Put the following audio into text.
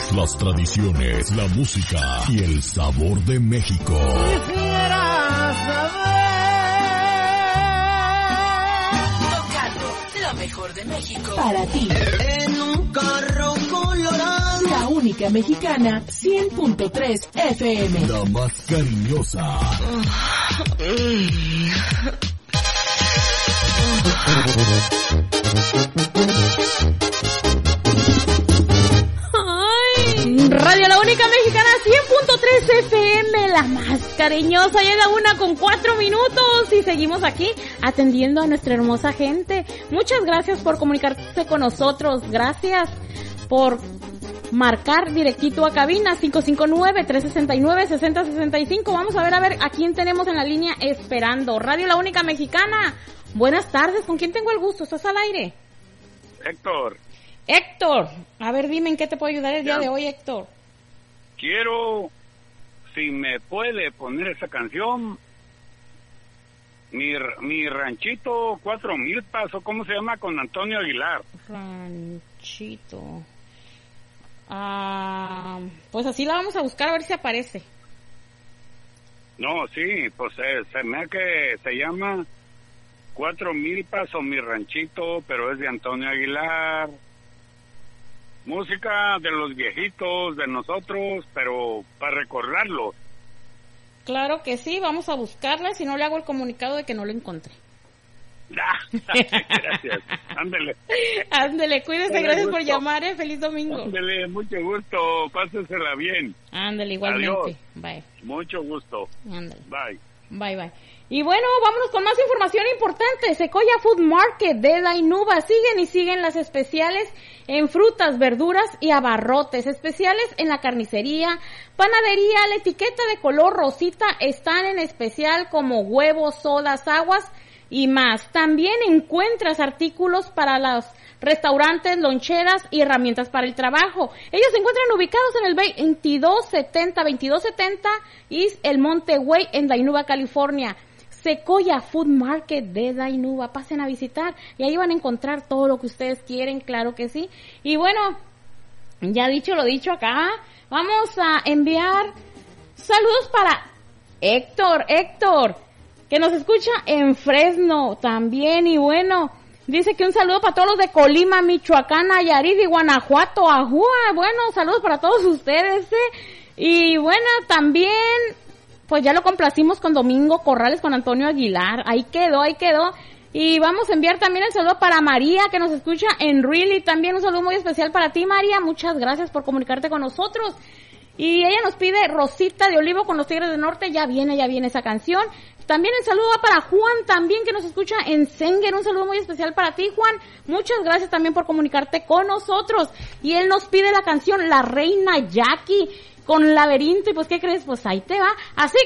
las tradiciones, la música y el sabor de México. Quisiera saber. Tocando lo mejor de México. Para ti. En un carro colorado. La única mexicana, 100.3 FM. La más cariñosa. Radio La Única Mexicana 100.3 FM, la más cariñosa, llega 1:04 y seguimos aquí atendiendo a nuestra hermosa gente. Muchas gracias por comunicarse con nosotros, gracias por marcar directito a cabina 559-369-6065. Vamos a ver a quién tenemos en la línea esperando. Radio La Única Mexicana, buenas tardes, ¿con quién tengo el gusto? ¿Estás al aire? Héctor, a ver, dime en qué te puedo ayudar el día de hoy, Héctor. Quiero, si me puede poner esa canción, mi ranchito 4 milpas, o cómo se llama, con Antonio Aguilar. Ranchito. Pues así la vamos a buscar a ver si aparece. No, sí, pues se me que se llama 4 milpas o mi ranchito, pero es de Antonio Aguilar. Música de los viejitos, de nosotros, pero para recordarlo. Claro que sí, vamos a buscarla, si no le hago el comunicado de que no lo encontré. Gracias, ándele. Ándele, cuídese, gracias por llamar, feliz domingo. Ándele, mucho gusto, pásesela bien. Ándele, igualmente. Adiós. Bye. Mucho gusto. Ándele. Bye. Bye. Y bueno, vámonos con más información importante. Sequoia Food Market de Dainuba. Siguen las especiales en frutas, verduras y abarrotes. Especiales en la carnicería, panadería. La etiqueta de color rosita están en especial como huevos, sodas, aguas y más. También encuentras artículos para los restaurantes, loncheras y herramientas para el trabajo. Ellos se encuentran ubicados en el 2270 East El Monte Way en Dainuba, California. Sequoia Food Market de Dainuba. Pasen a visitar y ahí van a encontrar todo lo que ustedes quieren, claro que sí. Y bueno, ya dicho lo dicho acá, vamos a enviar saludos para Héctor, que nos escucha en Fresno también. Y bueno, dice que un saludo para todos los de Colima, Michoacán, Nayarit y Guanajuato, Ajúa. Bueno, saludos para todos ustedes, Y bueno, también pues ya lo complacimos con Domingo Corrales, con Antonio Aguilar. Ahí quedó. Y vamos a enviar también el saludo para María, que nos escucha en Really. También un saludo muy especial para ti, María. Muchas gracias por comunicarte con nosotros. Y ella nos pide Rosita de Olivo con los Tigres del Norte. Ya viene esa canción. También el saludo va para Juan, también, que nos escucha en Senger. Un saludo muy especial para ti, Juan. Muchas gracias también por comunicarte con nosotros. Y él nos pide la canción La Reina Jackie con Laberinto. Y pues, ¿qué crees? Pues ahí te va. Así